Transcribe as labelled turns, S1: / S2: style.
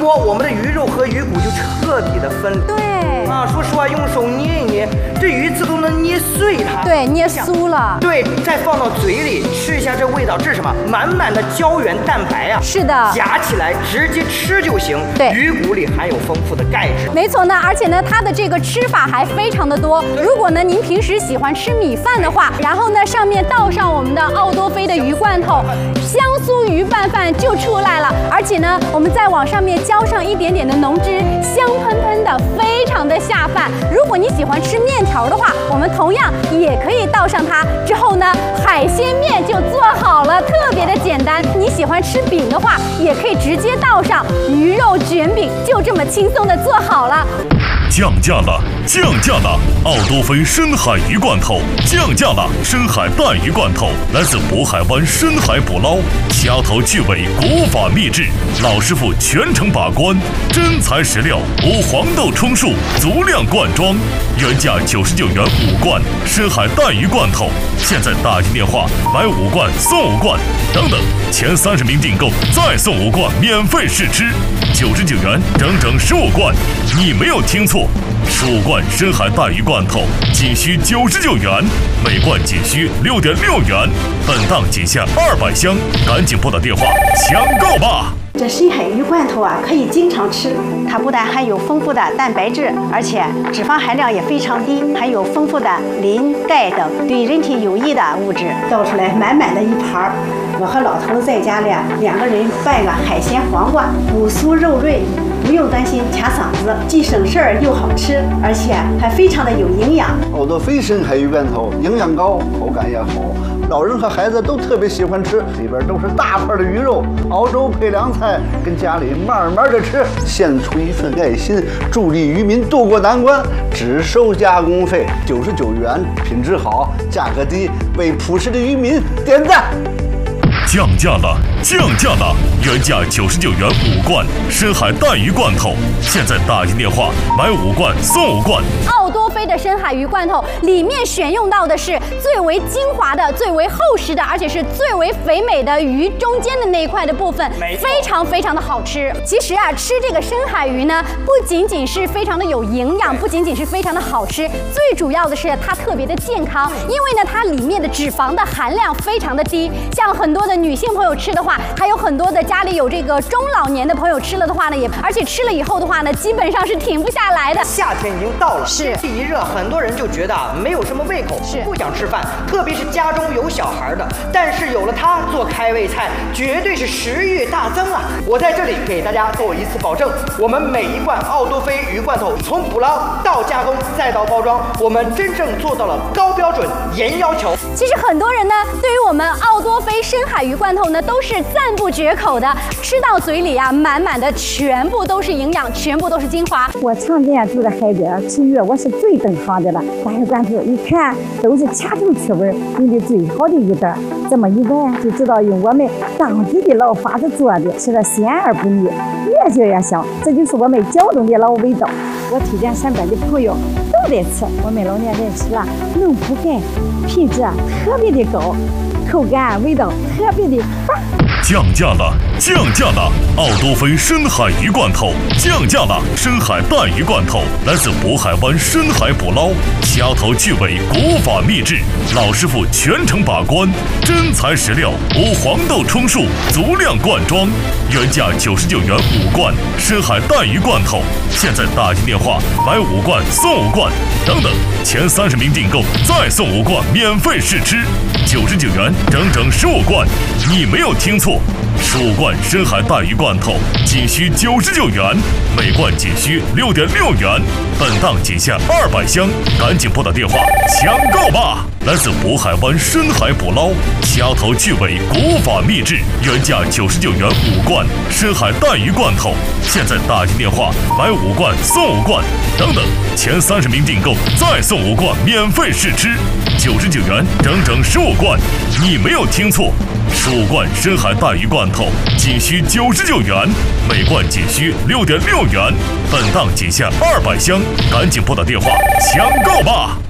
S1: 摸，我们的鱼肉和鱼骨就彻底的分离。
S2: 对
S1: 啊，说实话，用手捏一捏，这鱼刺都能捏碎它。
S2: 对，捏酥了。
S1: 对，再放到嘴里吃一下，这味道这是什么？满满的胶原蛋白啊！
S2: 是的，
S1: 夹起来直接吃就行。
S2: 对，
S1: 鱼骨里含有丰富的钙质。
S2: 没错呢，而且呢，它的这个吃法还非常的多。如果呢您平时喜欢吃米饭的话，然后呢上面倒上我们的奥多菲的鱼罐头，香酥鱼拌饭就出来了。而且呢，我们再往上面浇上一点点的浓汁，香喷喷的，非常的下饭。如果你喜欢吃面条的话，我们同样也可以倒上它。之后呢，海鲜面就做好了，特别的简单。你喜欢吃饼的话，也可以直接倒上鱼肉卷饼，就这么轻松的做好了。
S3: 降价了，降价了！奥多菲深海鱼罐头降价了，深海带鱼罐头来自渤海湾深海捕捞，掐头去尾，古法秘制，老师傅全程把关，真材实料，无黄豆充数，足量灌装，原价99元5罐深海带鱼罐头，现在打进电话买5罐送5罐，等等，前30名订购再送5罐免费试吃，99元整整15罐，你没有听错。15罐深海带鱼罐头仅需99元，每罐仅需6.6元，本档仅限200箱，赶紧拨打电话抢购吧！
S4: 这深海鱼罐头啊，可以经常吃。它不但含有丰富的蛋白质，而且脂肪含量也非常低，含有丰富的磷、钙等对人体有益的物质。倒出来满满的一盘儿，我和老头在家里2个人拌个海鲜黄瓜，骨酥肉润。不用担心卡嗓子，既省事儿又好吃，而且还非常的有营养。
S5: 奥多菲深海鱼罐头营养高，口感也好，老人和孩子都特别喜欢吃。里边都是大块的鱼肉，熬粥配凉菜，跟家里慢慢的吃，献出一份爱心，助力渔民渡过难关。只收加工费99元，品质好，价格低，为朴实的渔民点赞。
S3: 降价了，降价了！原价99元5罐深海带鱼罐头，现在打进电话买5罐送5罐。
S2: 奥多菲的深海鱼罐头里面选用到的是最为精华的、最为厚实的，而且是最为肥美的鱼中间的那一块的部分，非常非常的好吃。其实啊，吃这个深海鱼呢，不仅仅是非常的有营养，不仅仅是非常的好吃，最主要的是它特别的健康，因为呢，它里面的脂肪的含量非常的低，像很多的女性朋友吃的话，还有很多的家里有这个中老年的朋友吃了的话呢，而且吃了以后的话呢，基本上是停不下来的。
S1: 夏天已经到了，
S2: 是
S1: 天气一热，很多人就觉得没有什么胃口，不想吃饭，特别是家中有小孩的。但是有了它做开胃菜，绝对是食欲大增啊！我在这里给大家做一次保证，我们每一罐奥多菲鱼罐头，从捕捞到加工再到包装，我们真正做到了高标准、严要求。
S2: 其实很多人呢，对于我们奥多菲深海鱼罐头呢，都是赞不绝口的，吃到嘴里啊，满满的全部都是营养，全部都是精华。
S6: 我常年住在海边吃鱼，我是最懂行的了。大鱼罐头一看都是掐头去味，用的最好的鱼蛋，这么一闻就知道用我们当地的老法子做的，吃的鲜而不腻，越嚼越香。这就是我们胶东的老味道。我推荐身边的朋友都得吃，我们老年人吃了能补钙，品质特别的高，口感味道特别的棒。
S3: 降价了，降价了！奥多菲深海鱼罐头降价了，深海带鱼罐头来自渤海湾深海捕捞，掐头去尾，古法秘制，老师傅全程把关，真材实料，无黄豆充数，足量灌装，原价99元5罐深海带鱼罐头，现在打进电话买5罐送5罐，等等，前30名订购再送5罐免费试吃，99元整整15罐，你没有听错，15罐深海带鱼罐头仅需99元，每罐仅需6.6元，本档仅限200箱，赶紧拨打电话抢购吧！来自渤海湾深海捕捞，掐头去尾，古法秘制，原价99元5罐深海带鱼罐头，现在打进电话买5罐送5罐，等等，前30名订购再送5罐免费试吃，99元整整15罐，你没有听错，15罐深海带鱼罐头仅需99元，每罐仅需6.6元，本档仅限200箱，赶紧拨打电话抢购吧！